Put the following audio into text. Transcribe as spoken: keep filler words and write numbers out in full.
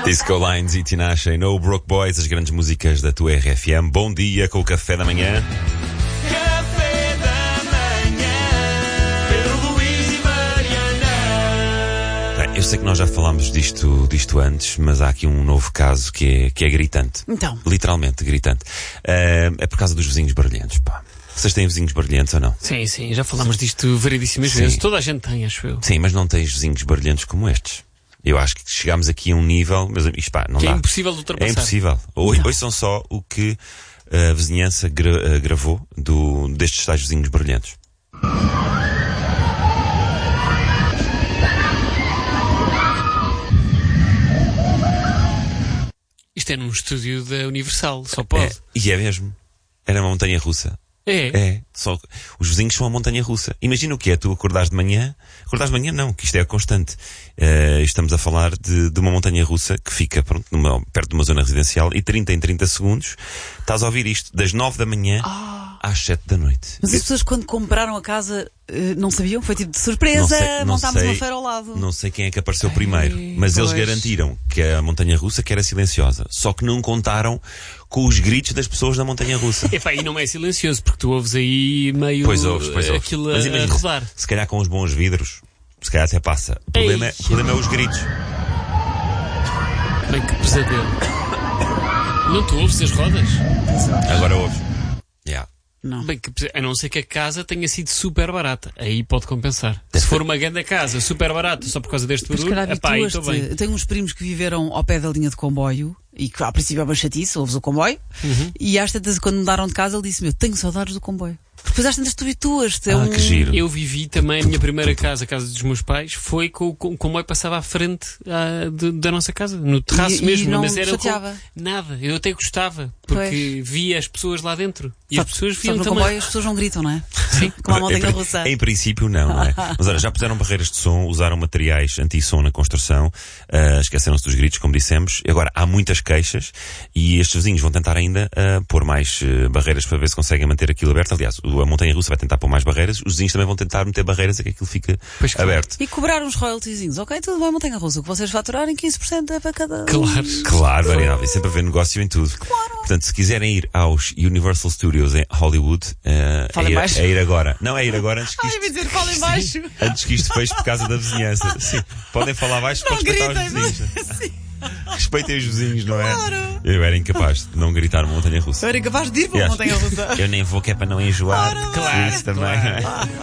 Disco Lines e Tinashe, No Broke Boys, as grandes músicas da tua R F M. Bom dia com o Café da Manhã. Café da Manhã, Pedro Luís e Mariana. Bem, eu sei que nós já falámos disto, disto antes, mas há aqui um novo caso que é, que é gritante. Então. Literalmente gritante. Uh, é por causa dos vizinhos barulhentos, pá. Vocês têm vizinhos barulhentos ou não? Sim, sim, já falámos disto variedíssimas Sim. vezes. Toda a gente tem, acho eu. Sim, mas não tens vizinhos barulhentos como estes. Eu acho que chegámos aqui a um nível, mas isto pá, não Que dá. é impossível de ultrapassar. É impossível. Hoje, hoje são só o que a vizinhança gra- gravou do, destes tais vizinhos barulhentos. Isto é num estúdio da Universal, só pode. É, e é mesmo. Era uma montanha russa. É. É. Só, os vizinhos são a montanha russa. Imagina o que é tu acordares de manhã. Acordares de manhã não, que isto é constante. Uh, estamos a falar de, de uma montanha russa que fica pronto, numa, perto de uma zona residencial e trinta em trinta segundos estás a ouvir isto das nove da manhã Ah. às sete da noite. Mas as pessoas quando compraram a casa eh, não sabiam? Foi tipo de surpresa, Não sei- não montámos sei- uma feira ao lado. Não sei quem é que apareceu primeiro, mas eles pois. garantiram que a montanha russa que era silenciosa. Só que não contaram com os gritos das pessoas da montanha russa. Epá, e não é silencioso, porque tu ouves aí meio Pois ouves, pois ouves. aquilo a, Mas a imagina, rodar. se calhar com os bons vidros, se calhar até passa. O problema, é, Ei. o problema é os gritos. Bem, que pesadelo. Não tu ouves as rodas? Agora ouves. Yeah. Não. Bem, que pesa- a não ser que a casa tenha sido super barata. Aí pode compensar. Deve Se for uma grande casa, super barata, só por causa deste Mas se barulho, calhar epá, aí estou habituaste. bem. Eu tenho uns primos que viveram ao pé da linha de comboio e que a princípio é uma chatice, ouves o comboio Uhum. e às tantas quando mudaram de casa ele disse: Meu, tenho saudades do comboio. Depois às tantas tu habituas-te. É Ah, um... que giro. Eu vivi também, a minha primeira casa, a casa dos meus pais, foi com, com, com o comboio passava à frente ah, de- da nossa casa, no terraço E- e mesmo, não mas era chateava? com... nada, eu até gostava, porque via as pessoas lá dentro e Só as pessoas só que viam no também. comboio as pessoas não gritam, não é? Sim. Como a montanha Em, russa. em princípio não, não é? Mas olha, já puseram barreiras de som, usaram materiais anti-som na construção, ah, esqueceram-se dos gritos, como dissemos. E agora há muitas queixas e estes vizinhos vão tentar ainda ah, pôr mais ah, barreiras para ver se conseguem manter aquilo aberto. Aliás, o- a montanha russa vai tentar pôr mais barreiras, os vizinhos também vão tentar meter barreiras a que aquilo fica Pois claro. aberto. E cobrar uns royalties. Ok, tudo bem, montanha russa. O que vocês faturarem, quinze por cento é para cada. Claro. Claro, Mariana, é sempre haver negócio em tudo. Claro. Portanto, se quiserem ir aos Universal Studios em Hollywood, ah, é, Falem ir, baixo. é ir agora. Não, é ir agora antes que Ai, isto, me dizer, falem baixo. antes que isto feche por causa da vizinhança. Sim, podem falar baixo para Não respeitar gritem, os mas. vizinhos. Sim. Respeitem os vizinhos, não é? Claro. Eu era incapaz de não gritar uma montanha russa. Eu era capaz de ir para a Yes. montanha russa. Eu nem vou que é para não enjoar. Claro. Isso também. Claro.